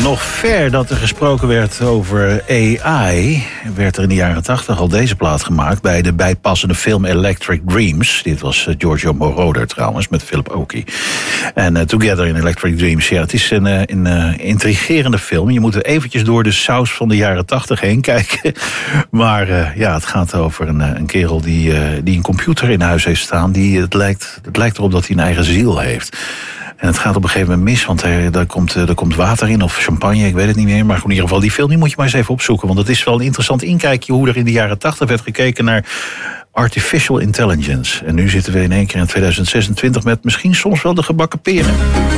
Nog ver dat er gesproken werd over AI, werd er in de jaren 80 al deze plaat gemaakt bij de bijpassende film Electric Dreams. Dit was Giorgio Moroder trouwens, met Philip Oakey. En Together in Electric Dreams, ja, het is een intrigerende film. Je moet er eventjes door de saus van de jaren 80 heen kijken. Maar ja, het gaat over een kerel die een computer in huis heeft staan. Het lijkt erop dat hij een eigen ziel heeft. En het gaat op een gegeven moment mis, want er komt water in of champagne, ik weet het niet meer. Maar in ieder geval, die film die moet je maar eens even opzoeken. Want het is wel een interessant inkijkje hoe er in de jaren 80 werd gekeken naar artificial intelligence. En nu zitten we in één keer in 2026 met misschien soms wel de gebakken peren.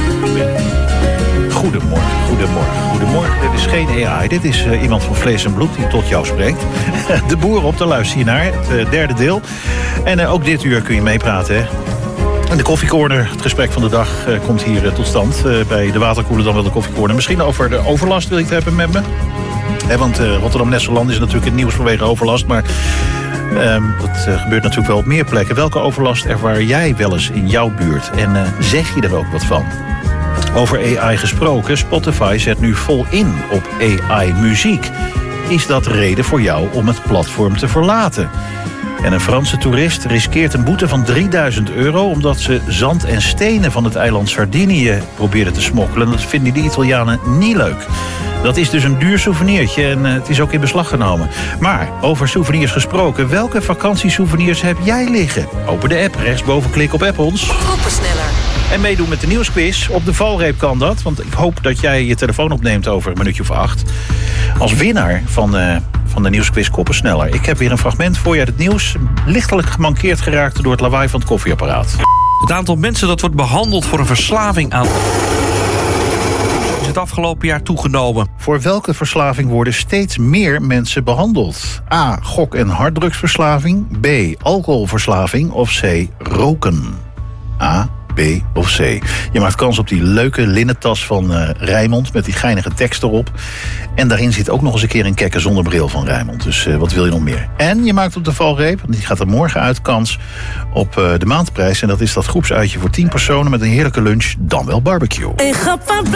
Goedemorgen. Dit is geen AI, dit is iemand van vlees en bloed die tot jou spreekt. De boer op, daar luister je naar, het derde deel. En ook dit uur kun je meepraten, hè. En de koffiecorner, het gesprek van de dag, komt hier tot stand. Bij de waterkoeler dan wel de koffiecorner. Misschien over de overlast wil je het hebben met me. Want Rotterdam-Nesselland is natuurlijk het nieuws vanwege overlast. Maar dat gebeurt natuurlijk wel op meer plekken. Welke overlast ervaar jij wel eens in jouw buurt? En zeg je er ook wat van? Over AI gesproken, Spotify zet nu vol in op AI-muziek. Is dat reden voor jou om het platform te verlaten? En een Franse toerist riskeert een boete van €3000... omdat ze zand en stenen van het eiland Sardinië probeerden te smokkelen. Dat vinden de Italianen niet leuk. Dat is dus een duur souvenirtje en het is ook in beslag genomen. Maar over souvenirs gesproken, welke vakantiesouvenirs heb jij liggen? Open de app, rechtsboven klik op App ons. Koppersneller. En meedoen met de nieuwsquiz. Op de valreep kan dat, want ik hoop dat jij je telefoon opneemt over een minuutje of 8. Als winnaar van de nieuwsquiz Koppersneller. Ik heb weer een fragment voor je uit het nieuws. Lichtelijk gemankeerd geraakt door het lawaai van het koffieapparaat. Het aantal mensen dat wordt behandeld voor een verslaving aan is het afgelopen jaar toegenomen. Voor welke verslaving worden steeds meer mensen behandeld? A. Gok- en harddrugsverslaving. B. Alcoholverslaving. Of C. Roken. A, B of C. Je maakt kans op die leuke linnen tas van Rijnmond met die geinige tekst erop. En daarin zit ook nog eens een keer een kekke zonnebril van Rijnmond. Dus wat wil je nog meer? En je maakt op de valreep, die gaat er morgen uit, kans op de maandprijs. En dat is dat groepsuitje voor 10 personen met een heerlijke lunch, dan wel barbecue.